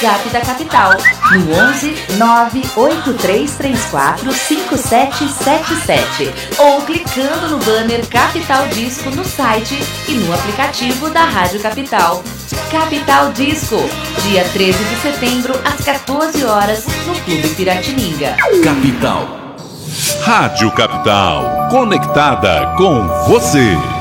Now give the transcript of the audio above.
WhatsApp da capital, no 11 98334 5777, ou clicando no banner Capital Disco no site e no aplicativo da Rádio Capital. Capital Disco, dia 13 de setembro, às 14 horas, no Clube Piratininga. Capital. Rádio Capital, conectada com você.